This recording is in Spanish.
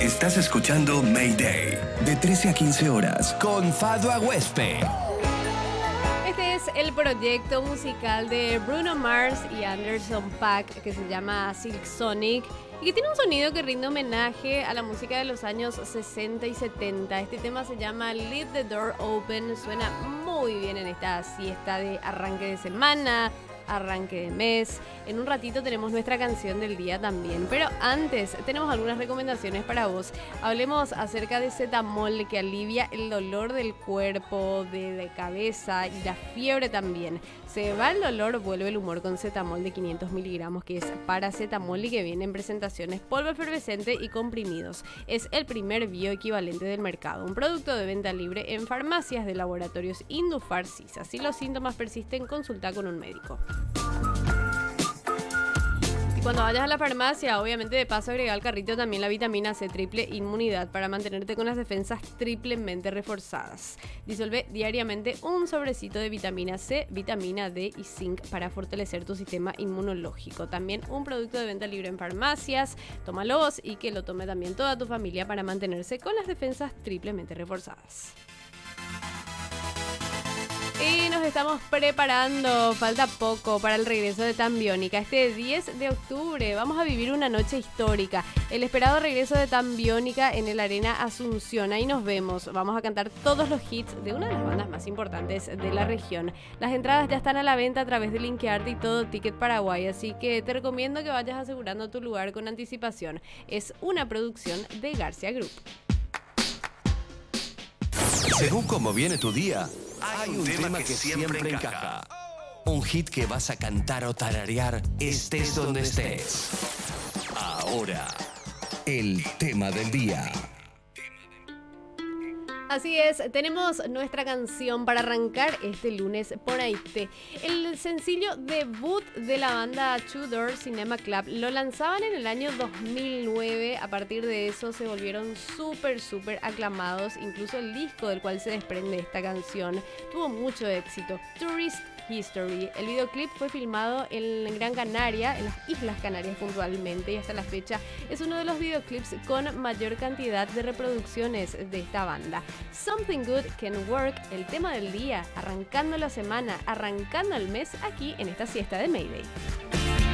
Estás escuchando Mayday, de 13 a 15 horas, con Fado Agüespe. Este es el proyecto musical de Bruno Mars y Anderson .Paak que se llama Silk Sonic y que tiene un sonido que rinde homenaje a la música de los años 60 y 70. Este tema se llama Leave the Door Open, suena muy bien en esta siesta de arranque de semana, arranque de mes. En un ratito tenemos nuestra canción del día también, pero antes tenemos algunas recomendaciones para vos. Hablemos acerca de Zetamol, que alivia el dolor del cuerpo, de cabeza y la fiebre también. Se va el dolor, vuelve el humor con Zetamol de 500 miligramos, que es paracetamol y que viene en presentaciones polvo efervescente y comprimidos. Es el primer bioequivalente del mercado, un producto de venta libre en farmacias de laboratorios Indufar Sisa. Si los síntomas persisten, consulta con un médico. Y cuando vayas a la farmacia, obviamente de paso agrega al carrito también la vitamina C triple inmunidad para mantenerte con las defensas triplemente reforzadas. Disuelve diariamente un sobrecito de vitamina C, vitamina D y zinc para fortalecer tu sistema inmunológico. También un producto de venta libre en farmacias. Tómalos y que lo tome también toda tu familia para mantenerse con las defensas triplemente reforzadas. Y nos estamos preparando, falta poco para el regreso de Tambiónica. Este 10 de octubre vamos a vivir una noche histórica. El esperado regreso de Tambiónica en el Arena Asunción. Ahí nos vemos. Vamos a cantar todos los hits de una de las bandas más importantes de la región. Las entradas ya están a la venta a través de Linkearte y Todo Ticket Paraguay. Así que te recomiendo que vayas asegurando tu lugar con anticipación. Es una producción de García Group. Según cómo viene tu día, hay un tema que siempre encaja. Un hit que vas a cantar o tararear, estés donde estés. Ahora, el tema del día. Así es, tenemos nuestra canción para arrancar este lunes por Aite. El sencillo debut de la banda Two Door Cinema Club lo lanzaban en el año 2009. A partir de eso se volvieron súper aclamados. Incluso el disco del cual se desprende esta canción tuvo mucho éxito. Tourist History. El videoclip fue filmado en Gran Canaria, en las Islas Canarias puntualmente, y hasta la fecha es uno de los videoclips con mayor cantidad de reproducciones de esta banda. Something Good Can Work, el tema del día, arrancando la semana, arrancando el mes aquí en esta siesta de Mayday.